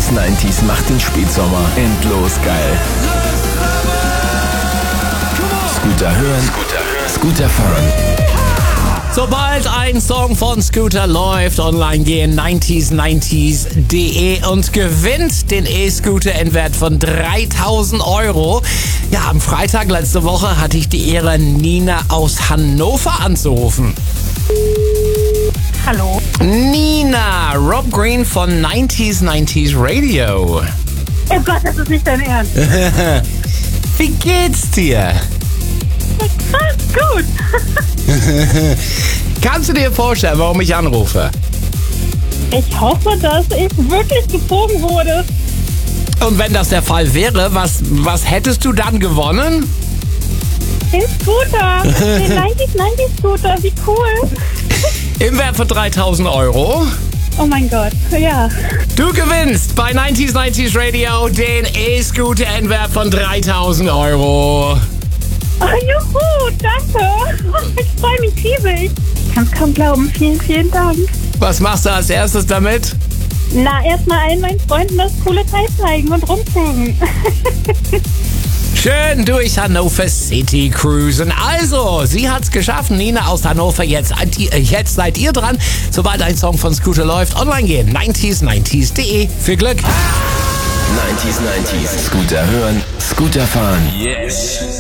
90s macht den Spätsommer endlos geil. Scooter hören, Scooter fahren. Sobald ein Song von Scooter läuft, online gehen 90s90s.de und gewinnt den E-Scooter-Endwert von 3.000 €. Ja, am Freitag letzte Woche hatte ich die Ehre, Nina aus Hannover anzurufen. Hallo. Nina, Rob Green von 90s90s Radio. Oh Gott, das ist nicht dein Ernst. Wie geht's dir? Gut. Kannst du dir vorstellen, warum ich anrufe? Ich hoffe, dass ich wirklich gezogen wurde. Und wenn das der Fall wäre, was hättest du dann gewonnen? Den Scooter. Den 90s Scooter. Wie cool. Im Wert von 3.000 €. Oh mein Gott. Ja. Du gewinnst bei 90s90s Radio den E-Scooter-Endwert von 3.000 €. Oh, juhu. Danke. Ich freue mich riesig. Ich kann es kaum glauben. Vielen, vielen Dank. Was machst du als erstes damit? Na, erstmal allen meinen Freunden das coole Teil zeigen und rumzogen. Schön durch Hannover City cruisen. Also, sie hat's geschafft. Nina aus Hannover, jetzt seid ihr dran. Sobald ein Song von Scooter läuft, online gehen. 90s90s.de. Viel Glück. 90s, Scooter hören, Scooter fahren. Yes.